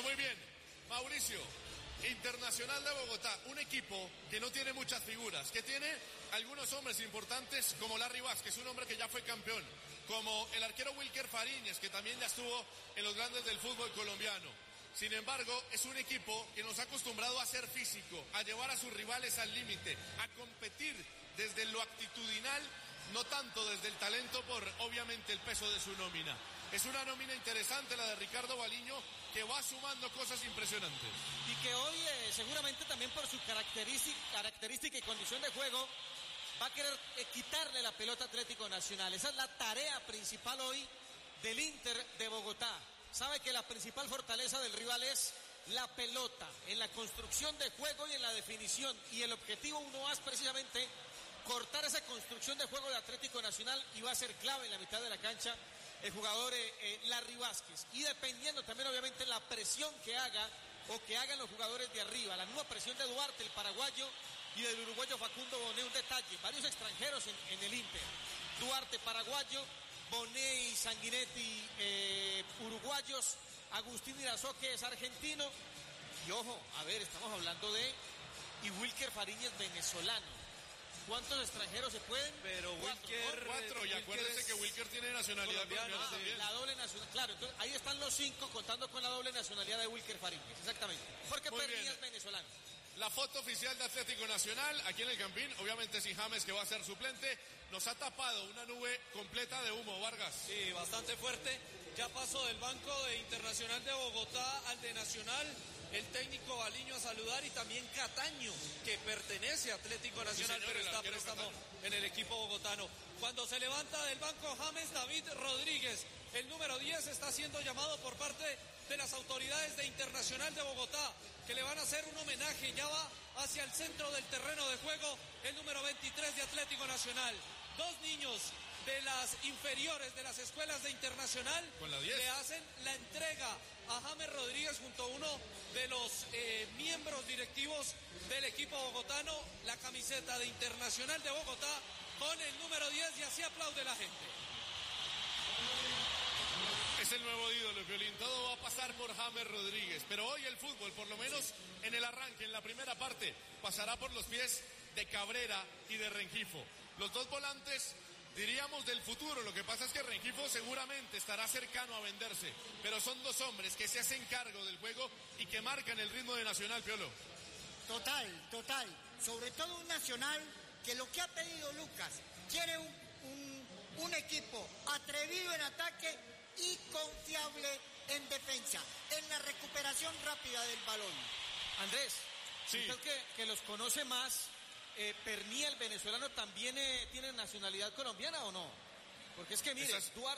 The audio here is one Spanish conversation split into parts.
Muy bien, Mauricio, Internacional de Bogotá, un equipo que no tiene muchas figuras, que tiene algunos hombres importantes como Larry Vázquez, un hombre que ya fue campeón, como el arquero Wilker Fariñez, que también ya estuvo en los grandes del fútbol colombiano. Sin embargo, es un equipo que nos ha acostumbrado a ser físico, a llevar a sus rivales al límite, a competir desde lo actitudinal, no tanto desde el talento por, obviamente, el peso de su nómina. Es una nómina interesante la de Ricardo Baliño, que va sumando cosas impresionantes. Y que hoy, seguramente también por su característica y condición de juego, va a querer quitarle la pelota a Atlético Nacional. Esa es la tarea principal hoy del Inter de Bogotá. Sabe que la principal fortaleza del rival es la pelota, en la construcción de juego y en la definición. Y el objetivo uno es precisamente cortar esa construcción de juego de Atlético Nacional, y va a ser clave en la mitad de la cancha el jugador Larry Vázquez, y dependiendo también obviamente la presión que haga o que hagan los jugadores de arriba, la misma presión de Duarte, el paraguayo, y del uruguayo Facundo Bonet. Un detalle, varios extranjeros en el Inter: Duarte, paraguayo; Bonet y Sanguinetti, uruguayos; Agustín Irazoque es argentino, y ojo, a ver, estamos hablando de Wilker Fariñez, venezolano. ¿Cuántos extranjeros se pueden? Pero Wilker... Cuatro, y acuérdense que Wilker tiene nacionalidad colombiana también. La doble nacionalidad, claro, entonces ahí están los 5 contando con la doble nacionalidad de Wilker Fariñez, exactamente. Porque Pernia es venezolano. La foto oficial de Atlético Nacional, aquí en el Campín, obviamente sin James, que va a ser suplente, nos ha tapado una nube completa de humo, Vargas. Sí, bastante fuerte. Ya pasó del banco de Internacional de Bogotá al de Nacional el técnico Baliño a saludar, y también Cataño, que pertenece a Atlético Nacional, sí, señor, pero está préstamo en el equipo bogotano. Cuando se levanta del banco James David Rodríguez, el número 10, está siendo llamado por parte de las autoridades de Internacional de Bogotá, que le van a hacer un homenaje. Ya va hacia el centro del terreno de juego el número 23 de Atlético Nacional. 2 niños de las inferiores de las escuelas de Internacional le hacen la entrega a James Rodríguez junto a uno de los miembros directivos del equipo bogotano, la camiseta de Internacional de Bogotá con el número 10, y así aplaude la gente. Es el nuevo ídolo, Violín. Todo va a pasar por James Rodríguez, pero hoy el fútbol, por lo menos en el arranque, en la primera parte, pasará por los pies de Cabrera y de Rengifo. Los dos volantes, diríamos, del futuro. Lo que pasa es que Rengifo seguramente estará cercano a venderse, pero son 2 hombres que se hacen cargo del juego y que marcan el ritmo de Nacional, Piolo. Total. Sobre todo un Nacional que lo que ha pedido Lucas, quiere un equipo atrevido en ataque y confiable en defensa, en la recuperación rápida del balón. Andrés, sí. Usted que los conoce más, Pernia, el venezolano, ¿también tiene nacionalidad colombiana o no? Porque es que mire,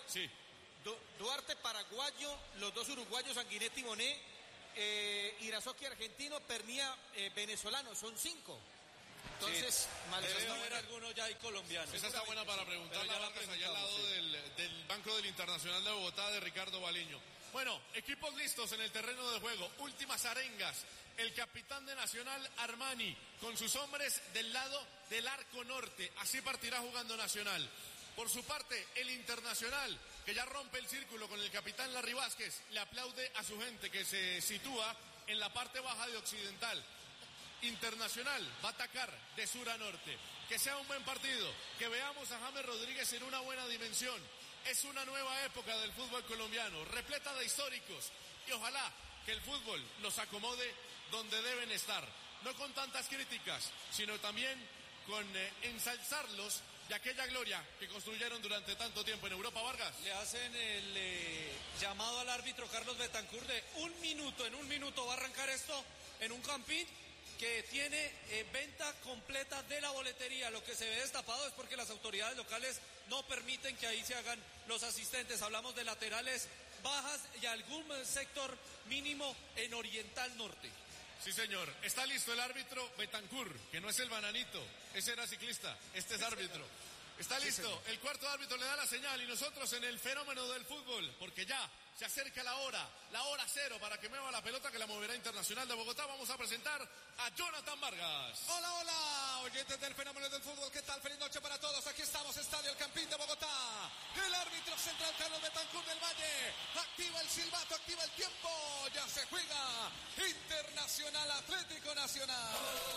Duarte paraguayo, los 2 uruguayos, Sanguinetti y Bonet, Irazoque argentino, Pernia venezolano, son 5. Entonces, debe haber algunos ya hay colombianos. Esa está buena para preguntar ya Vargas, allá al lado del banco del Internacional de Bogotá de Ricardo Baliño. Bueno, equipos listos en el terreno de juego, últimas arengas. El capitán de Nacional, Armani, con sus hombres del lado del arco norte. Así partirá jugando Nacional. Por su parte, el Internacional, que ya rompe el círculo con el capitán Larry Vázquez, le aplaude a su gente que se sitúa en la parte baja de Occidental. Internacional va a atacar de sur a norte. Que sea un buen partido, que veamos a James Rodríguez en una buena dimensión. Es una nueva época del fútbol colombiano, repleta de históricos, y ojalá que el fútbol los acomode donde deben estar, no con tantas críticas, sino también con ensalzarlos de aquella gloria que construyeron durante tanto tiempo en Europa. Vargas. Le hacen el llamado al árbitro Carlos Betancur de 1 minuto. En 1 minuto va a arrancar esto en un campín que tiene venta completa de la boletería. Lo que se ve destapado es porque las autoridades locales no permiten que ahí se hagan los asistentes. Hablamos de laterales bajas y algún sector mínimo en Oriental Norte. Sí, señor. Está listo el árbitro Betancur, que no es el bananito. Ese era ciclista, este es árbitro. Está listo, el cuarto árbitro le da la señal y nosotros en el fenómeno del fútbol, porque ya se acerca la hora cero para que mueva la pelota que la moverá Internacional de Bogotá. Vamos a presentar a Jonathan Vargas. Hola, hola, oyentes del fenómeno del fútbol, ¿qué tal? Feliz noche para todos, aquí estamos, Estadio El Campín de Bogotá. El árbitro central Carlos Betancur del Valle activa el silbato, activa el tiempo, ya se juega Internacional Atlético Nacional.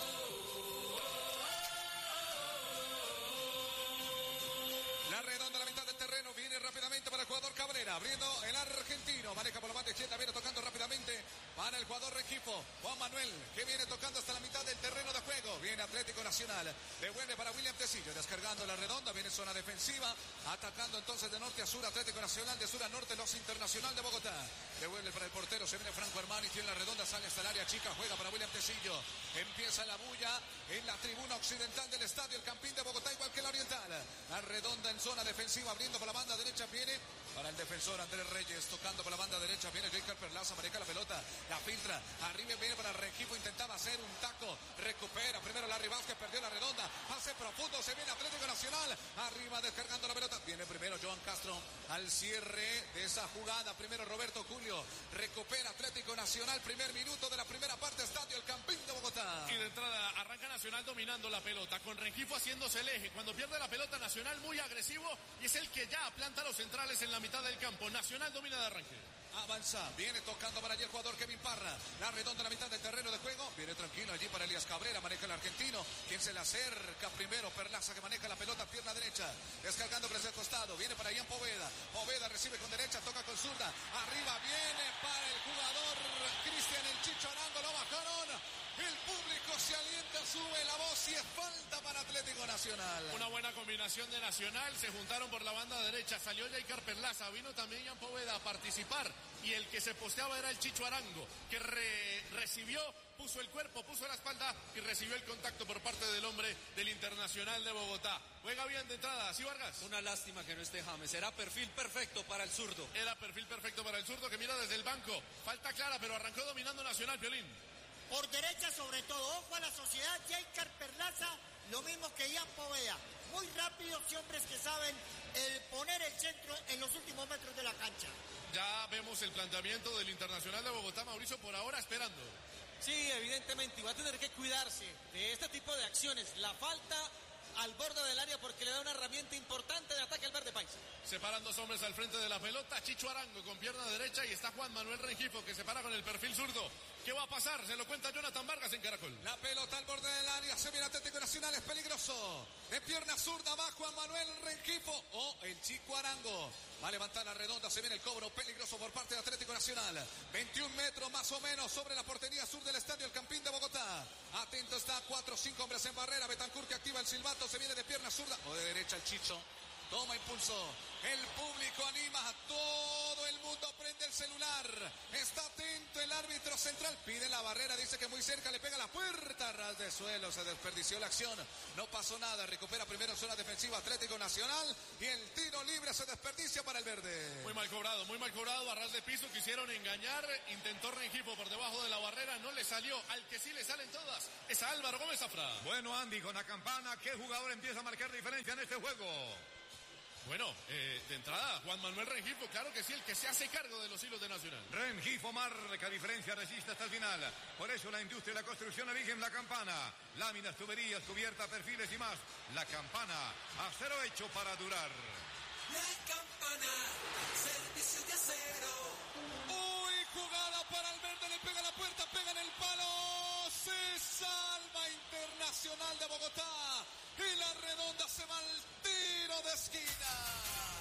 La redonda a la mitad del terreno, viene rápidamente para el jugador Cabrera, abriendo el argentino, maneja por la banda izquierda, viene tocando rápidamente para el jugador Rengifo, Juan Manuel, que viene tocando hasta la mitad del terreno de juego, viene Atlético Nacional, devuelve para William Tecillo, descargando la redonda, viene zona defensiva, atacando entonces de norte a sur Atlético Nacional, de sur a norte los Internacional de Bogotá, devuelve para el portero, se viene Franco Armani, tiene la redonda, sale hasta el área chica, juega para William Tecillo, empieza la bulla en la tribuna occidental del Estadio El Campín de Bogotá, igual que la oriental, la redonda en zona defensiva, abriendo por la banda derecha, viene para el defensor Andrés Reyes, tocando por la banda derecha, viene Jacob Perlaza, maneja la pelota, la filtra, arriba viene para Rengifo, intentaba hacer un taco, recupera primero Larry Vázquez, perdió la redonda, pase profundo, se viene Atlético Nacional, arriba descargando la pelota, viene primero Joan Castro al cierre de esa jugada, primero Roberto Julio, recupera Atlético Nacional, primer minuto de la primera parte, Estadio El Campín de Bogotá. Y de entrada arranca Nacional dominando la pelota, con Rengifo haciéndose el eje, cuando pierde la pelota Nacional muy agresivo y es el que ya planta los centrales en la mitad del campo. Nacional domina de arranque. Avanza, viene tocando para allí el jugador Kevin Parra, la redonda a la mitad del terreno de juego, viene tranquilo allí para Elías Cabrera, maneja el argentino, quien se le acerca primero, Perlaza que maneja la pelota, pierna derecha, descargando por ese costado, viene para Ian Poveda, Poveda recibe con derecha, toca con zurda, arriba viene para el jugador Cristian El Chicho Arango, lo bajaron, el público se alienta, sube la voz y es falta para Atlético Nacional. Una buena combinación de Nacional, se juntaron por la banda derecha, salió Jacob Perlaza, vino también Ian Poveda a participar y el que se posteaba era el Chicho Arango, que recibió, puso el cuerpo, puso la espalda y recibió el contacto por parte del hombre del Internacional de Bogotá. Juega bien de entrada, ¿sí, Vargas? Una lástima que no esté James, era perfil perfecto para el zurdo. Era perfil perfecto para el zurdo que mira desde el banco, falta clara pero arrancó dominando Nacional, Piolín. Por derecha sobre todo, ojo a la sociedad, Jacob Perlaza, lo mismo que Ian Poveda. Muy rápidos y hombres que saben poner el centro en los últimos metros de la cancha. Ya vemos el planteamiento del Internacional de Bogotá, Mauricio, por ahora esperando. Sí, evidentemente, y va a tener que cuidarse de este tipo de acciones. La falta al borde del área porque le da una herramienta importante de ataque al verde paisa. Separan dos hombres al frente de la pelota, Chicho Arango con pierna derecha y está Juan Manuel Rengifo que se para con el perfil zurdo. ¿Qué va a pasar? Se lo cuenta Jonathan Vargas en Caracol. La pelota al borde del área, se viene Atlético Nacional, es peligroso. De pierna zurda va Juan Manuel Rengifo o el Chico Arango. Va a levantar la redonda, se viene el cobro peligroso por parte de Atlético Nacional. 21 metros más o menos sobre la portería sur del Estadio El Campín de Bogotá. Atento está, 4 o 5 hombres en barrera. Betancur que activa el silbato, se viene de pierna zurda o de derecha el Chicho. Toma impulso, el público anima, todo el mundo prende el celular, está atento el árbitro central, pide la barrera, dice que muy cerca, le pega la puerta, ras de suelo, se desperdició la acción, no pasó nada, recupera primero en zona defensiva Atlético Nacional y el tiro libre se desperdicia para el verde. Muy mal cobrado, a ras de piso, quisieron engañar, intentó Rengifo por debajo de la barrera, no le salió, al que sí le salen todas, es a Álvaro Gómez Zafra. Bueno, Andy, con la campana, ¿qué jugador empieza a marcar diferencia en este juego? Bueno, de entrada, Juan Manuel Rengifo, claro que sí, el que se hace cargo de los hilos de Nacional. Rengifo marca diferencia, resiste hasta el final. Por eso la industria y la construcción eligen la campana. Láminas, tuberías, cubierta, perfiles y más. La campana, acero hecho para durar. La campana, servicio de acero. Uy, jugada para el verde, le pega la puerta, pega en el palo. Se salva Internacional de Bogotá. Y la redonda se va al tiro de esquina.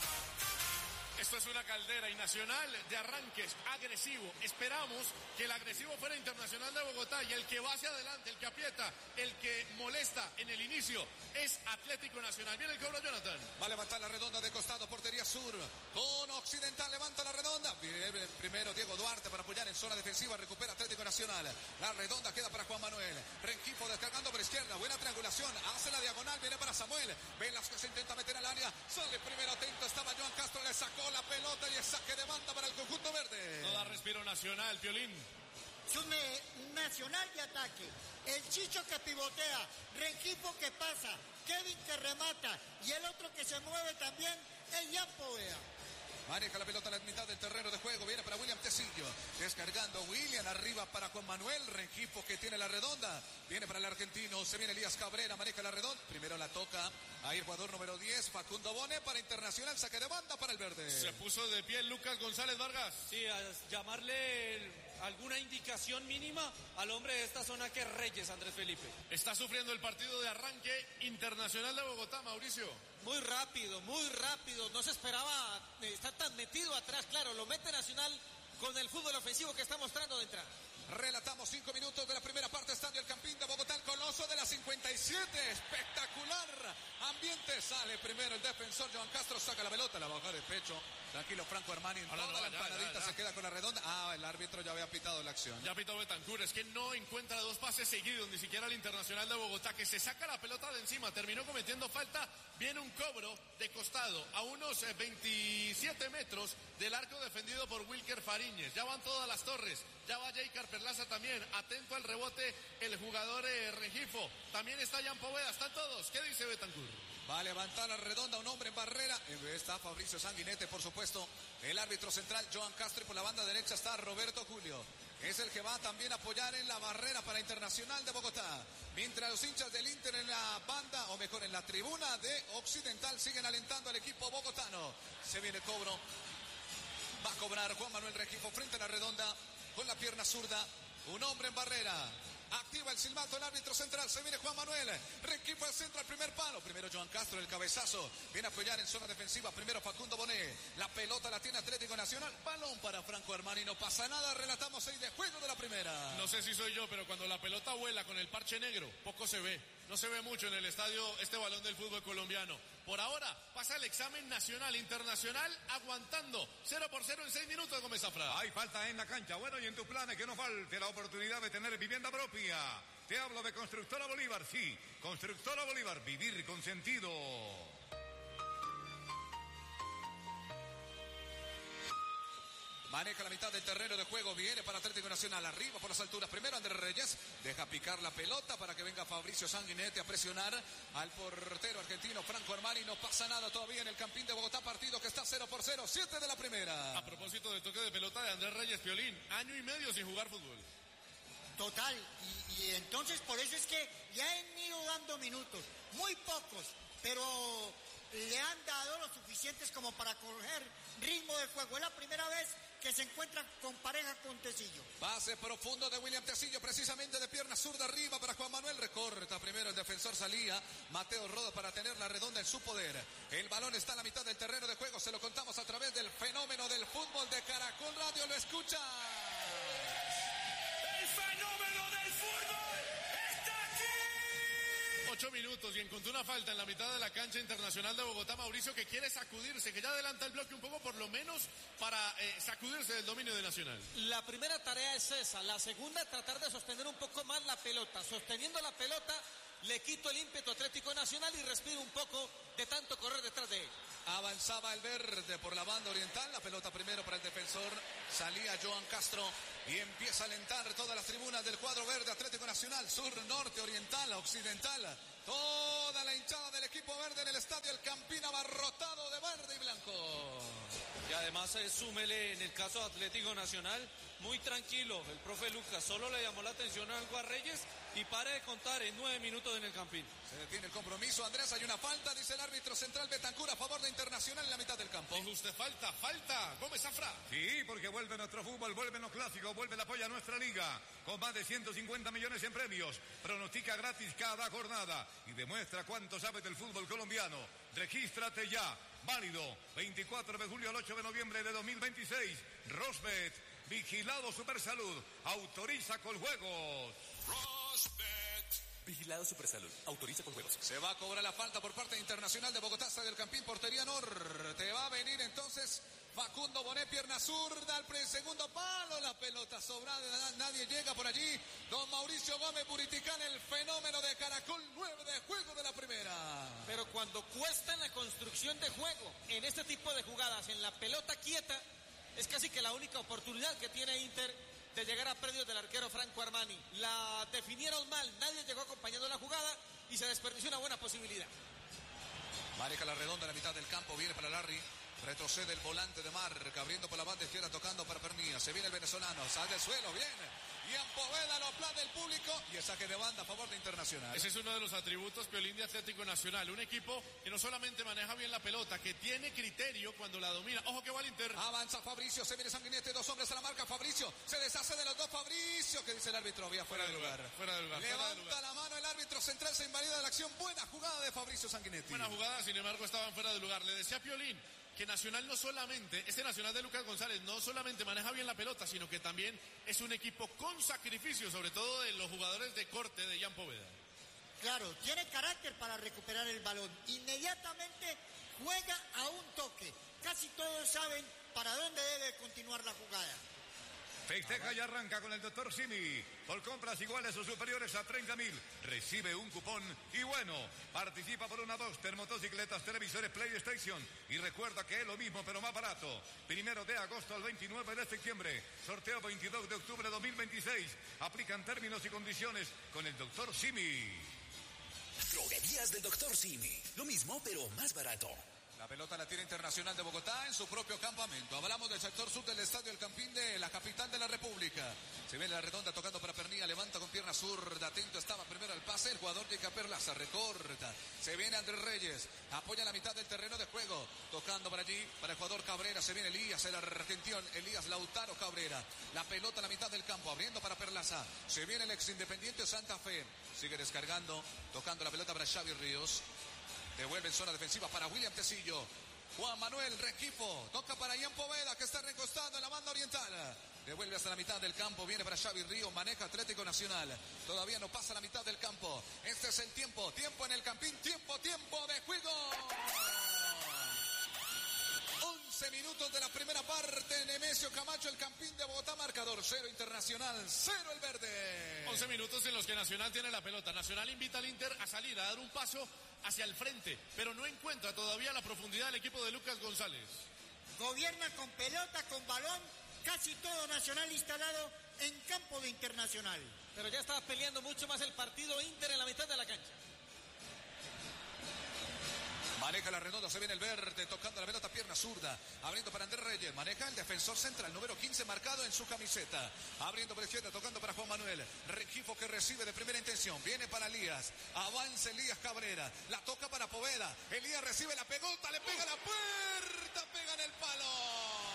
Esto es una caldera y Nacional de arranques agresivo. Esperamos que el agresivo fuera Internacional de Bogotá y el que va hacia adelante, el que aprieta, el que molesta en el inicio es Atlético Nacional. Viene el cobro, Jonathan. Va a levantar la redonda de costado, portería sur. Con Occidental levanta la redonda. Viene primero Diego Duarte para apoyar en zona defensiva. Recupera Atlético Nacional. La redonda queda para Juan Manuel. Rengifo descargando por izquierda. Buena triangulación. Hace la diagonal. Viene para Samuel. Velázquez se intenta meter al área. Sale primero atento. Estaba Joan Castro. Le sacó la pelota y es saque de banda para el conjunto verde. No da respiro Nacional, Piolín. Es un Nacional de ataque. El Chicho que pivotea, Rengifo que pasa, Kevin que remata y el otro que se mueve también es Jan Poveda. Maneja la pelota en la mitad del terreno de juego. Viene para William Tecillo. Descargando William. Arriba para Juan Manuel. Rengifo que tiene la redonda. Viene para el argentino. Se viene Elías Cabrera. Maneja la redonda. Primero la toca. Ahí el jugador número 10. Facundo Bonet para Internacional. Saque de banda para el verde. Se puso de pie Lucas González Vargas. Sí, a llamarle alguna indicación mínima al hombre de esta zona que es Reyes, Andrés Felipe. Está sufriendo el partido de arranque Internacional de Bogotá, Mauricio. Muy rápido, no se esperaba estar tan metido atrás, claro, lo mete Nacional con el fútbol ofensivo que está mostrando de entrada. Relatamos 5 minutos de la primera parte. Estadio El Campín de Bogotá, el coloso de la 57. Espectacular ambiente. Sale primero el defensor Joan Castro, saca la pelota, la baja de pecho. Tranquilo, Franco Armani, en toda la empanadita se queda con la redonda. El árbitro ya había pitado la acción. Ya pitó Betancur, es que no encuentra 2 pases seguidos, ni siquiera el Internacional de Bogotá, que se saca la pelota de encima, terminó cometiendo falta. Viene un cobro de costado a unos 27 metros del arco defendido por Wilker Fariñez. Ya van todas las torres, ya va Jaycar Perlaza también, atento al rebote el jugador Rengifo. También está Jan Poveda, están todos. ¿Qué dice Betancur? Va a levantar la redonda un hombre en barrera. Está Fabricio Sanguinetti, por supuesto. El árbitro central, Joan Castro. Y por la banda derecha está Roberto Julio. Es el que va también a apoyar en la barrera para Internacional de Bogotá. Mientras los hinchas del Inter en la banda, o mejor en la tribuna de Occidental, siguen alentando al equipo bogotano. Se viene el cobro. Va a cobrar Juan Manuel Rengifo frente a la redonda con la pierna zurda. Un hombre en barrera. Activa el silbato el árbitro central. Se viene Juan Manuel. Rengifo al centro al primer palo. Primero Joan Castro, el cabezazo. Viene a apoyar en zona defensiva. Primero Facundo Bonet. La pelota la tiene Atlético Nacional. Balón para Franco Armani. No pasa nada. Relatamos 6 de juego de la primera. No sé si soy yo, pero cuando la pelota vuela con el parche negro, poco se ve. No se ve mucho en el estadio este balón del fútbol colombiano. Por ahora pasa el examen nacional, internacional, aguantando 0-0 en 6 minutos, Gómez Zafra. Hay falta en la cancha. Bueno, y en tus planes que no falte la oportunidad de tener vivienda propia. Te hablo de Constructora Bolívar, sí. Constructora Bolívar, vivir con sentido. Maneja la mitad del terreno de juego, viene para Atlético Nacional, arriba por las alturas. Primero Andrés Reyes, deja picar la pelota para que venga Fabricio Sanguinetti a presionar al portero argentino Franco Armani. No pasa nada todavía en el Campín de Bogotá, partido que está 0-0, 7 de la primera. A propósito del toque de pelota de Andrés Reyes, Piolín, año y medio sin jugar fútbol. Total, y entonces por eso es que ya han ido dando minutos, muy pocos, pero le han dado lo suficientes como para coger ritmo de juego. Es la primera vez que se encuentra con pareja con Tecillo. Pase profundo de William Tecillo, precisamente de pierna zurda arriba para Juan Manuel. Recorta primero el defensor, salía Mateo Roda para tener la redonda en su poder. El balón está en la mitad del terreno de juego, se lo contamos a través del fenómeno del fútbol de Caracol Radio. Lo escucha. El fenómeno del fútbol está aquí. 8 minutos y encontró una falta en la mitad de la cancha Internacional de Bogotá, Mauricio, que quiere sacudirse, que ya adelanta el bloque un poco por lo menos para sacudirse del dominio de Nacional. La primera tarea es esa, la segunda tratar de sostener un poco más la pelota. Sosteniendo la pelota le quito el ímpetu Atlético Nacional y respiro un poco de tanto correr detrás de él. Avanzaba el verde por la banda oriental, la pelota primero para el defensor, salía Joan Castro y empieza a alentar todas las tribunas del cuadro verde. Atlético Nacional, sur, norte, oriental, occidental, toda la hinchada del equipo verde en el estadio El Campín, abarrotado de verde y blanco. Y además súmele en el caso de Atlético Nacional, muy tranquilo, el profe Lucas solo le llamó la atención algo a Reyes y pare de contar en 9 minutos en el Campín. Se detiene el compromiso, Andrés, hay una falta, dice el árbitro central Betancur a favor de Internacional en la mitad del campo. Dijo usted falta, Gómez Zafra. Sí, porque vuelve nuestro fútbol, vuelven los clásicos, vuelve el apoyo a nuestra liga, con más de 150 millones en premios. Pronostica gratis cada jornada y demuestra cuánto sabes del fútbol colombiano. Regístrate ya, válido 24 de julio al 8 de noviembre de 2026. Rosbet, vigilado Supersalud, autoriza con juegos. Rosbet. Vigilado Supersalud. Autoriza con juegos. Se va a cobrar la falta por parte de Internacional de Bogotá, hasta del Campín, portería norte. Va a venir entonces Facundo Bonet, pierna zurda al segundo palo. La pelota sobrada, nadie llega por allí. Don Mauricio Gómez Buriticán, el fenómeno de Caracol, 9 de juego de la primera. Pero cuando cuesta en la construcción de juego, en este tipo de jugadas, en la pelota quieta, es casi que la única oportunidad que tiene Inter de llegar a predios del arquero Franco Armani. La definieron mal, nadie llegó acompañando la jugada y se desperdició una buena posibilidad. Maneja la redonda en la mitad del campo, viene para Larry. Retrocede el volante de marca, abriendo por la banda izquierda, tocando para Pernilla. Se viene el venezolano, sale del suelo, bien. Y en Poveda lo aplaude el público y el saque de banda a favor de Internacional. Ese es uno de los atributos, Piolín, de Atlético Nacional. Un equipo que no solamente maneja bien la pelota, que tiene criterio cuando la domina. Ojo que va el Inter. Avanza Fabricio, se viene Sanguinetti, 2 hombres a la marca. Fabricio se deshace de los dos. Fabricio, que dice el árbitro, había fuera de lugar. Fuera de lugar. Levanta la mano el árbitro central, se invalida la acción. Buena jugada de Fabricio Sanguinetti. Buena jugada, sin embargo, estaban fuera de lugar. Le decía a Piolín que Nacional no solamente, este Nacional de Lucas González no solamente maneja bien la pelota, sino que también es un equipo con sacrificio, sobre todo de los jugadores de corte de Jan Poveda. Claro, tiene carácter para recuperar el balón. Inmediatamente juega a un toque. Casi todos saben para dónde debe continuar la jugada. Festeja y arranca con el Dr. Simi. Por compras iguales o superiores a 30.000. Recibe un cupón y bueno, participa por 2 termotocicletas, televisores PlayStation. Y recuerda que es lo mismo pero más barato. 1 de agosto al 29 de septiembre. Sorteo 22 de octubre de 2026. Aplican términos y condiciones con el Dr. Simi. Droguerías del Dr. Simi. Lo mismo pero más barato. La pelota la tiene Internacional de Bogotá en su propio campamento. Hablamos del sector sur del estadio El Campín de la capital de la República. Se ve la redonda tocando para Pernilla, levanta con pierna zurda, atento estaba primero al pase, el jugador de Perlaza recorta. Se viene Andrés Reyes, apoya la mitad del terreno de juego, tocando para allí, para el jugador Cabrera, se viene Elías, el argentino Elías Lautaro Cabrera. La pelota a la mitad del campo, abriendo para Perlaza. Se viene el ex Independiente Santa Fe, sigue descargando, tocando la pelota para Xavi Ríos. Devuelve en zona defensiva para William Tecillo. Juan Manuel Rengifo. Toca para Jan Poveda, que está recostado en la banda oriental. Devuelve hasta la mitad del campo. Viene para Xavi Ríos. Maneja Atlético Nacional. Todavía no pasa la mitad del campo. Este es el tiempo. Tiempo en el Campín. Tiempo de juego. 11 minutos de la primera parte. Nemesio Camacho, el Campín de Bogotá. Marcador 0 Internacional, 0 el verde. 11 minutos en los que Nacional tiene la pelota. Nacional invita al Inter a salir, a dar un paso hacia el frente, pero no encuentra todavía la profundidad del equipo de Lucas González. Gobierna con pelota, con balón, casi todo Nacional instalado en campo de Internacional. Pero ya estaba peleando mucho más el partido Inter en la mitad de la cancha. Maneja la redonda, se viene el verde, tocando la pelota, pierna zurda, abriendo para Andrés Reyes, maneja el defensor central, número 15 marcado en su camiseta, abriendo por izquierda, tocando para Juan Manuel, Rengifo que recibe de primera intención, viene para Elías, avanza Elías Cabrera, la toca para Poveda, Elías recibe la pelota, le pega la puerta, pega en el palo.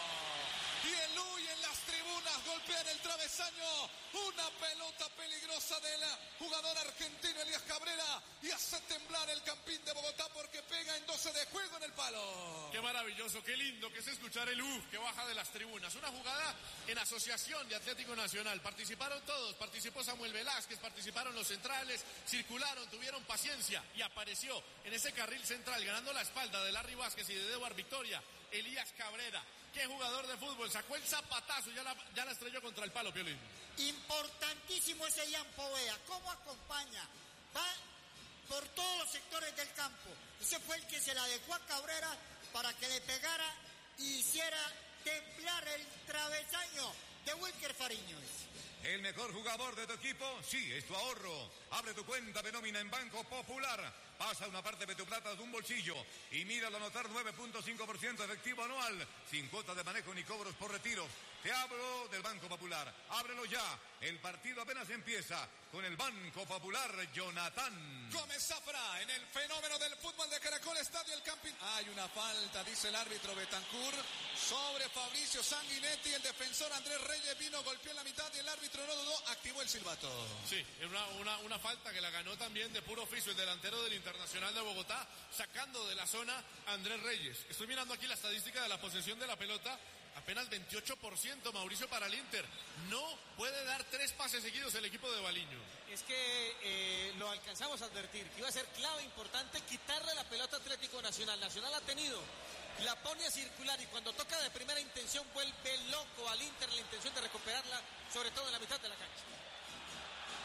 Y el Uy en las tribunas golpea en el travesaño. Una pelota peligrosa del jugador argentino Elías Cabrera. Y hace temblar el Campín de Bogotá porque pega en 12 de juego en el palo. Qué maravilloso, qué lindo que es escuchar el que baja de las tribunas. Una jugada en asociación de Atlético Nacional. Participaron todos. Participó Samuel Velázquez, participaron los centrales, circularon, tuvieron paciencia. Y apareció en ese carril central, ganando la espalda de Larry Vázquez y de Eduard Victoria, Elías Cabrera. Qué jugador de fútbol, sacó el zapatazo y ya la estrelló contra el palo, Piolín. Importantísimo ese Jan Poveda, cómo acompaña, va por todos los sectores del campo. Ese fue el que se la dejó a Cabrera para que le pegara y hiciera temblar el travesaño de Wilker Fariñez. El mejor jugador de tu equipo, sí, es tu ahorro. Abre tu cuenta de nómina en Banco Popular. Pasa una parte de tu plata de un bolsillo y míralo anotar 9.5% efectivo anual, sin cuota de manejo ni cobros por retiros. Te hablo del Banco Popular. Ábrelo ya. El partido apenas empieza con el Banco Popular, Jonathan. Gómez Zafra en el fenómeno del fútbol de Caracol, Estadio El Campín. Hay una falta, dice el árbitro Betancur, sobre Fabricio Sanguinetti. El defensor Andrés Reyes vino, golpeó en la mitad y el árbitro no dudó, activó el silbato. Sí, es una falta que la ganó también de puro oficio el delantero del Internacional de Bogotá, sacando de la zona a Andrés Reyes. Estoy mirando aquí la estadística de la posesión de la pelota. Apenas 28%, Mauricio, para el Inter. No puede dar 3 pases seguidos el equipo de Baliño. Es que lo alcanzamos a advertir, que iba a ser clave, importante, quitarle la pelota a Atlético Nacional. Nacional ha tenido, la pone a circular y cuando toca de primera intención vuelve loco al Inter la intención de recuperarla, sobre todo en la mitad de la cancha.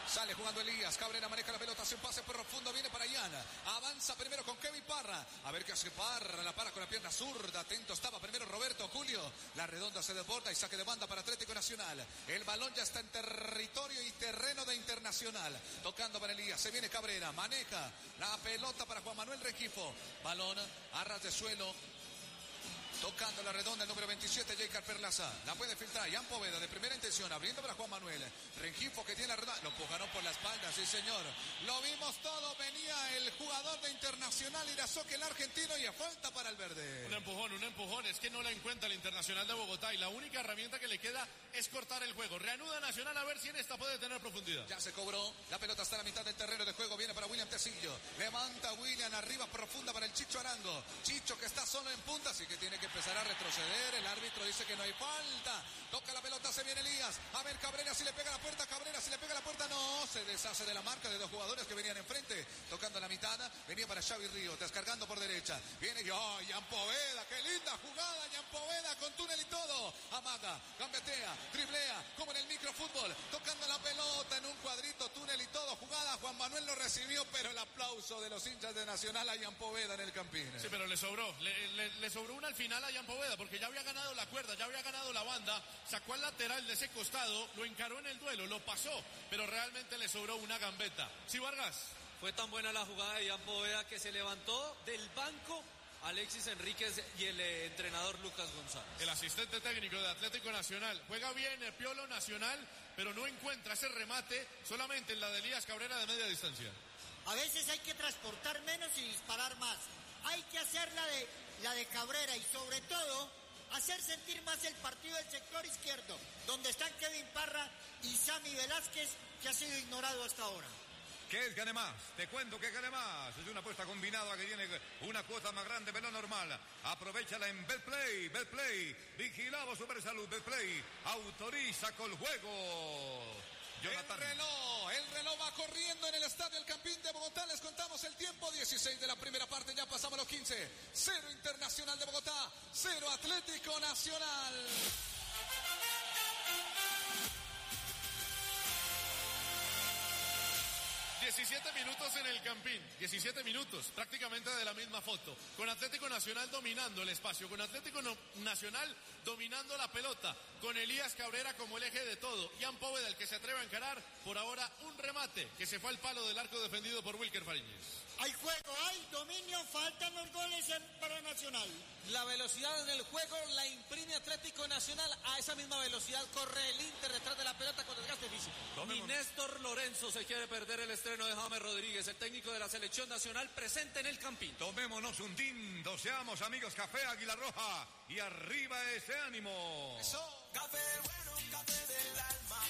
Sale jugando Elías Cabrera, maneja la pelota, hace un pase profundo, viene para Ian. Avanza primero con Kevin Parra. A ver qué hace Parra, la para con la pierna zurda. Atento estaba primero Roberto Julio. La redonda se desborda y saque de banda para Atlético Nacional. El balón ya está en territorio y terreno de Internacional. Tocando para Elías, se viene Cabrera, maneja la pelota para Juan Manuel Rengifo. Balón a ras de suelo. Tocando la redonda el número 27, Jacob Perlaza. La puede filtrar Ian Poveda de primera intención, abriendo para Juan Manuel. Rengifo que tiene la redonda. Lo empujaron por la espalda, sí señor. Lo vimos todo. Venía el jugador de Internacional, Irazoque, el argentino, y a falta para el verde. Un empujón. Es que no la encuentra el Internacional de Bogotá y la única herramienta que le queda es cortar el juego. Reanuda Nacional a ver si en esta puede tener profundidad. Ya se cobró. La pelota está a la mitad del terreno de juego. Viene para William Tecillo. Levanta William arriba, profunda para el Chicho Arango. Chicho que está solo en punta, así que tiene que empezar a retroceder. El árbitro dice que no hay falta. Toca la pelota, se viene Elías. A ver Cabrera si le pega la puerta. Cabrera si le pega la puerta. No, se deshace de la marca de dos jugadores que venían enfrente. Tocando la mitad. Venía para Xavi Ríos, descargando por derecha. Viene Ian Poveda. Qué linda jugada. Ian Poveda con túnel y todo. Amaga, gambetea, driblea, como en el microfútbol. Tocando la pelota en un cuadrito, túnel y todo. Jugada. Juan Manuel lo recibió, pero el aplauso de los hinchas de Nacional a Ian Poveda en el campín. Sí, pero le sobró. Le sobró una al final a Ian Poveda, porque ya había ganado la cuerda, ya había ganado la banda, sacó al lateral de ese costado, lo encaró en el duelo, lo pasó, pero realmente le sobró una gambeta. Sí, Vargas. Fue tan buena la jugada de Ian Poveda que se levantó del banco Alexis Enríquez y el entrenador Lucas González. El asistente técnico de Atlético Nacional. Juega bien el Piolo Nacional, pero no encuentra ese remate solamente en la de Elías Cabrera de media distancia. A veces hay que transportar menos y disparar más. Hay que hacer la de Cabrera y sobre todo hacer sentir más el partido del sector izquierdo, donde están Kevin Parra y Sammy Velázquez, que ha sido ignorado hasta ahora. ¿Qué es Gane Más? Te cuento que Gane Más es una apuesta combinada que tiene una cuota más grande de lo normal. Aprovechala en Betplay. Betplay, vigilado sobre salud. Betplay, autoriza con juego. Jonathan. El reloj va corriendo en el estadio El Campín de Bogotá. Les contamos el tiempo, 16 de la primera parte, ya pasamos los 15. 0 Internacional de Bogotá, 0 Atlético Nacional. 17 minutos en el Campín, 17 minutos, prácticamente de la misma foto, con Atlético Nacional dominando el espacio, con Atlético Nacional dominando la pelota, con Elías Cabrera como el eje de todo, Ian Poveda el que se atreve a encarar, por ahora un remate que se fue al palo del arco defendido por Wilker Fariñez. Hay juego, hay dominio, faltan los goles para Nacional. La velocidad en el juego la imprime Atlético Nacional, a esa misma velocidad corre el Inter detrás de la pelota con desgaste físico. Ni Néstor Lorenzo se quiere perder el estreno de James Rodríguez, el técnico de la selección nacional presente en el Campín. Tomémonos un tinto, seamos amigos, café Águila Roja y arriba ese ánimo. Eso. Café bueno, café del alma.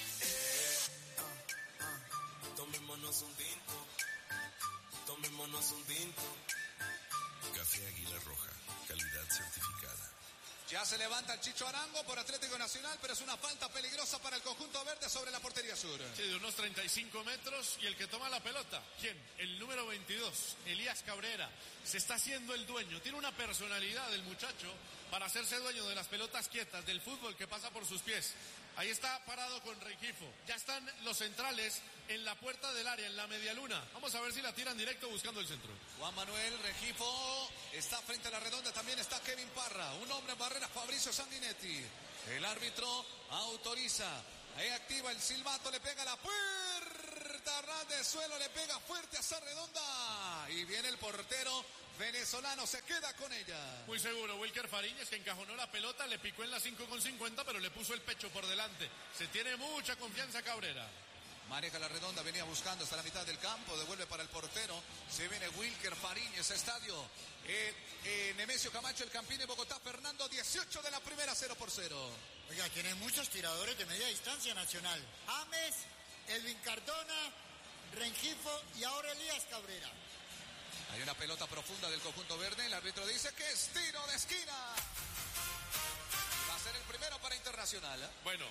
Tomémonos un tinto. Tomémonos un tinto. Café Águila Roja, calidad certificada. Ya se levanta el Chicho Arango por Atlético Nacional, pero es una falta peligrosa para el conjunto verde sobre la portería sur. Sí, de unos 35 metros y el que toma la pelota, ¿quién? El número 22, Elías Cabrera. Se está haciendo el dueño, tiene una personalidad el muchacho para hacerse dueño de las pelotas quietas, del fútbol que pasa por sus pies. Ahí está parado con Rengifo. Ya están los centrales en la puerta del área, en la medialuna. Vamos a ver si la tiran directo buscando el centro. Juan Manuel Rengifo está frente a la redonda, también está Kevin Parra. Un hombre en barrera, Fabricio Sanguinetti. El árbitro autoriza. Ahí activa el silbato, le pega la puerta, ras de suelo, le pega fuerte a esa redonda. Y viene el portero venezolano, se queda con ella. Muy seguro, Wilker Fariñez, que encajonó la pelota, le picó en la 5,50, pero le puso el pecho por delante. Se tiene mucha confianza Cabrera. Maneja la redonda, venía buscando hasta la mitad del campo, devuelve para el portero. Se viene Wilker Fariñez, estadio Nemesio Camacho, el Campín de Bogotá. Fernando, 18 de la primera, 0-0. Oiga, tiene muchos tiradores de media distancia Nacional. James, Elvin Cardona, Rengifo y ahora Elías Cabrera. Hay una pelota profunda del conjunto verde. El árbitro dice que es tiro de esquina. Va a ser el primero para Internacional. Bueno,